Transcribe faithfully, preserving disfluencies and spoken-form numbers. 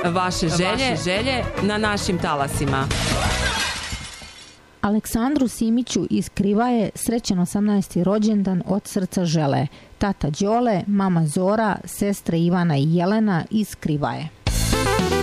vaše želje, želje na našim talasima. Aleksandru Simiću iz Krivaje srećan osamnaesti rođendan od srca žele. Tata Đole, mama Zora, sestre Ivana i Jelena iz Krivaje.